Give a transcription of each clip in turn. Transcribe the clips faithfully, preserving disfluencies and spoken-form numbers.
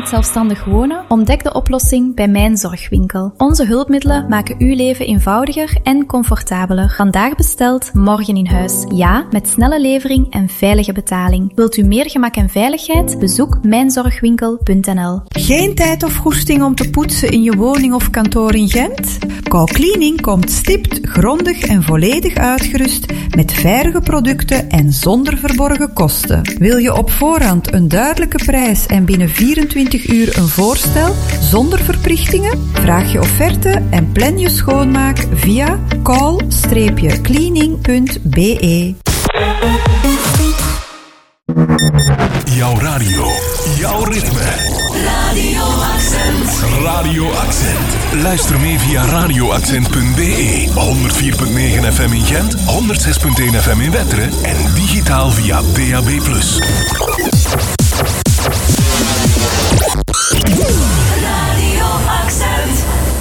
met zelfstandig wonen? Ontdek de oplossing bij Mijn Zorgwinkel. Onze hulpmiddelen maken uw leven eenvoudiger en comfortabeler. Vandaag besteld, morgen in huis. Ja, met snelle levering en veilige betaling. Wilt u meer gemak en veiligheid? Bezoek mijn zorgwinkel punt n l. Geen tijd of goesting om te poetsen in je woning of kantoor in Gent? Call Cleaning komt stipt, grondig en volledig uitgerust met veilige producten en zonder verborgen kosten. Wil je op voorhand een duidelijke prijs en binnen vierentwintig uur een voorstel zonder verplichtingen? Vraag je offerte en plan je schoonmaak via call cleaning punt b e. Jouw radio, jouw ritme. Radio Accent. Radio Accent. Luister mee via radio accent punt b e, honderd vier komma negen F M in Gent, honderd zes komma één F M in Wetteren en digitaal via D A B plus. Radio Accent.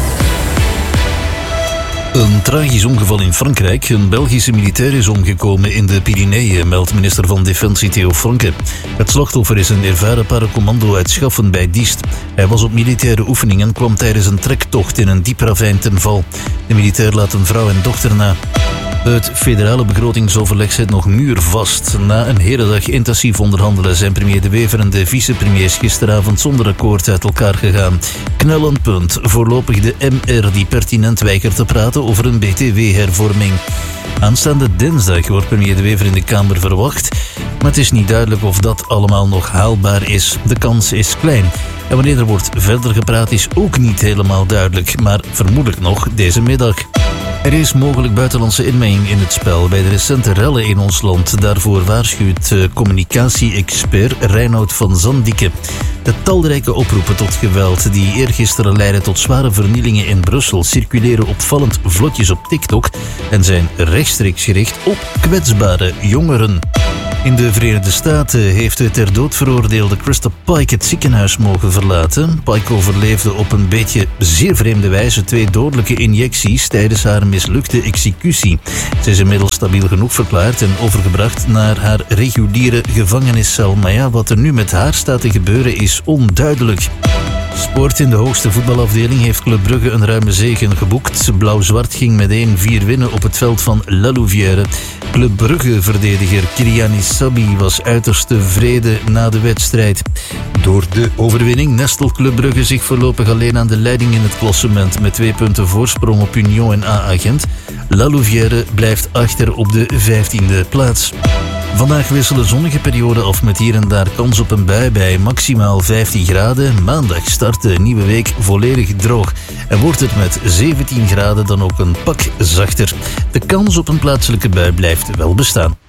Een tragisch ongeval in Frankrijk. Een Belgische militair is omgekomen in de Pyreneeën, meldt minister van Defensie Theo Franke. Het slachtoffer is een ervaren paracommando uit Schaffen bij Diest. Hij was op militaire oefeningen en kwam tijdens een trektocht in een diep ravijn ten val. De militair laat een vrouw en dochter na. Het federale begrotingsoverleg zit nog muurvast. Na een hele dag intensief onderhandelen zijn premier De Wever en de vicepremiers gisteravond zonder akkoord uit elkaar gegaan. Knellend punt. Voorlopig de M R die pertinent weigert te praten over een B T W-hervorming. Aanstaande dinsdag wordt premier De Wever in de Kamer verwacht, maar het is niet duidelijk of dat allemaal nog haalbaar is. De kans is klein. En wanneer er wordt verder gepraat is ook niet helemaal duidelijk, maar vermoedelijk nog deze middag. Er is mogelijk buitenlandse inmenging in het spel bij de recente rellen in ons land. Daarvoor waarschuwt communicatie-expert Reinoud van Zandike. De talrijke oproepen tot geweld die eergisteren leidden tot zware vernielingen in Brussel circuleren opvallend vlotjes op TikTok en zijn rechtstreeks gericht op kwetsbare jongeren. In de Verenigde Staten heeft de ter dood veroordeelde Krista Pike het ziekenhuis mogen verlaten. Pike overleefde op een beetje zeer vreemde wijze twee dodelijke injecties tijdens haar mislukte executie. Ze is inmiddels stabiel genoeg verklaard en overgebracht naar haar reguliere gevangeniscel. Maar ja, wat er nu met haar staat te gebeuren is onduidelijk. Sport in de hoogste voetbalafdeling heeft Club Brugge een ruime zege geboekt. Blauw-zwart ging met één vier winnen op het veld van La Louvière. Club Brugge-verdediger Kyriani Sabi was uiterst tevreden na de wedstrijd. Door de overwinning nestelt Club Brugge zich voorlopig alleen aan de leiding in het klassement met twee punten voorsprong op Union en A A Gent. La Louvière blijft achter op de vijftiende plaats. Vandaag wisselen zonnige perioden af met hier en daar kans op een bui bij maximaal vijftien graden. Maandag start de nieuwe week volledig droog en wordt het met zeventien graden dan ook een pak zachter. De kans op een plaatselijke bui blijft wel bestaan.